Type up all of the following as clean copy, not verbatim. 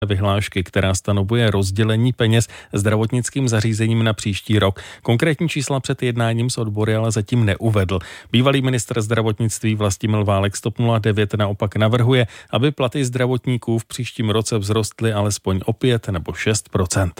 vyhlášky, která stanovuje rozdělení peněz zdravotnickým zařízením na příští rok. Konkrétní čísla před jednáním s odbory ale zatím neuvedl. Bývalý ministr zdravotnictví Vlastimil Válek z TOP 09 naopak navrhuje, aby platy zdravotníků v příštím roce vzrostly alespoň o 5 nebo 6%.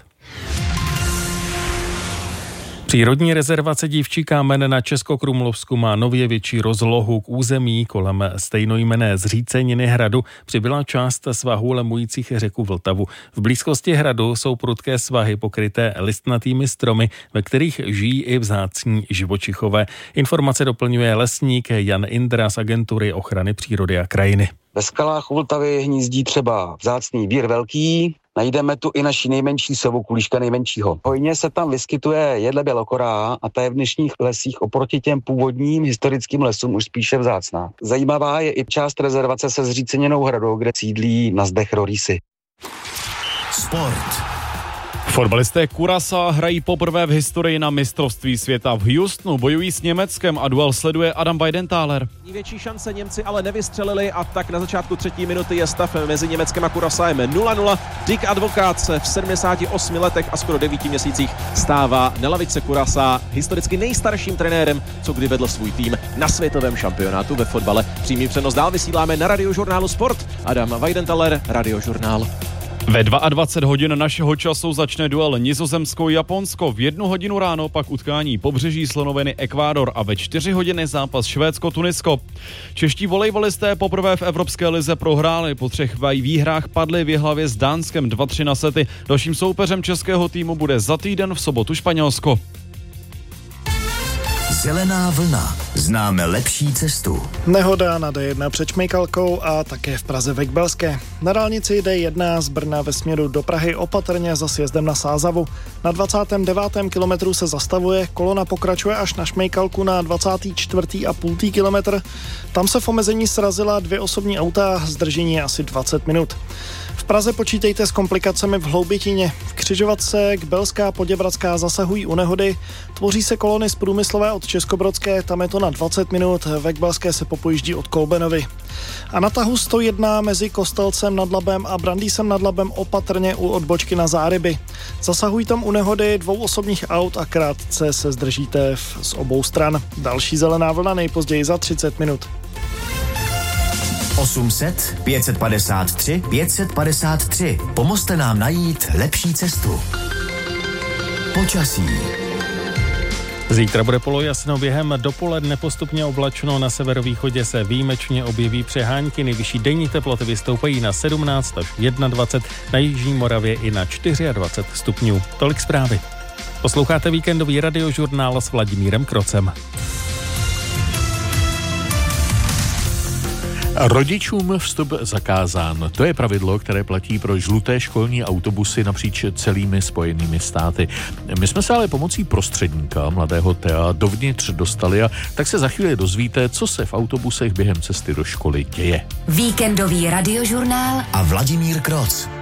Přírodní rezervace Dívčí kámen na Českokrumlovsku má nově větší rozlohu. K území kolem stejnojmenné zříceniny hradu přibyla část svahů lemujících řeku Vltavu. V blízkosti hradu jsou prudké svahy pokryté listnatými stromy, ve kterých žijí i vzácní živočichové. Informace doplňuje lesník Jan Indra z Agentury ochrany přírody a krajiny. Ve skalách u Vltavy hnízdí třeba vzácný vír velký, najdeme tu i naši nejmenší sovu, kulíška nejmenšího. Hojně se tam vyskytuje jedle bělokorá a ta je v dnešních lesích oproti těm původním historickým lesům už spíše vzácná. Zajímavá je i část rezervace se zříceněnou hradou, kde sídlí na zdech rorýsy. Sport. Fotbalisté Curaçaa hrají poprvé v historii na mistrovství světa. V Houstonu bojují s Německem a duel sleduje Adam Weidenthaler. Největší šance Němci ale nevystřelili a tak na začátku 3. minuty je stav mezi Německem a Curaçaem 0-0. Dick Advocaat se v 78 letech a skoro 9 měsících stává na lavice Curaçaa historicky nejstarším trenérem, co kdy vedl svůj tým na světovém šampionátu ve fotbale. Přímý přenos dál vysíláme na Radiožurnálu Sport. Adam Weidenthaler, Radiožurnál. Ve 22 hodin našeho času začne duel Nizozemsko-Japonsko. V 1 hodinu ráno pak utkání Pobřeží slonoviny Ekvádor a ve 4 hodiny zápas Švédsko-Tunisko. Čeští volejbalisté poprvé v Evropské lize prohráli. Po 3 výhrách padli v Jihlavě s Dánskem 2-3 na sety. Dalším soupeřem českého týmu bude za týden v sobotu Španělsko. Zelená vlna. Známe lepší cestu. Nehoda na D1 před Šmejkalkou a také v Praze ve Kbelské. Na dálnici D1 z Brna ve směru do Prahy opatrně za sjezdem na Sázavu. Na 29. kilometru se zastavuje, kolona pokračuje až na Šmejkalku na 24,5 kilometr. Tam se v omezení srazila 2 osobní auta, zdržení je asi 20 minut. V Praze počítejte s komplikacemi v Hloubětíně. V křižovatce Kbelská Poděbradská zasahují u nehody. Tvoří se kolony z Průmyslové od Českobrodské, tam je to na 20 minut, ve Kbelské se popojíždí od Kolbenovy. A na tahu 101 mezi Kostelcem nad Labem a Brandýsem nad Labem opatrně u odbočky na Záryby. Zasahují tam u nehody 2 osobních aut a krátce se zdržíte z obou stran. Další zelená vlna nejpozději za 30 minut. 800 553 553. Pomozte nám najít lepší cestu. Počasí. Zítra bude polojasno, během dopoledne postupně oblačno, na severovýchodě se výjimečně objeví přehánky, nejvyšší denní teploty vystoupají na 17 až 21, na jižní Moravě i na 24 stupňů. Tolik zprávy. Posloucháte víkendový Radiožurnál s Vladimírem Krocem. Rodičům vstup zakázán. To je pravidlo, které platí pro žluté školní autobusy napříč celými Spojenými státy. My jsme se ale pomocí prostředníka, mladého Thea, dovnitř dostali a tak se za chvíli dozvíte, co se v autobusech během cesty do školy děje. Víkendový Radiožurnál a Vladimír Kroc.